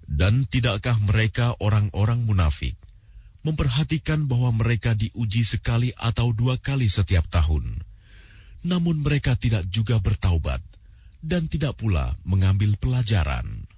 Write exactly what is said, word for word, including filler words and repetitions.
Dan tidakkah mereka orang-orang munafik memperhatikan bahwa mereka diuji sekali atau dua kali setiap tahun, namun mereka tidak juga bertaubat dan tidak pula mengambil pelajaran.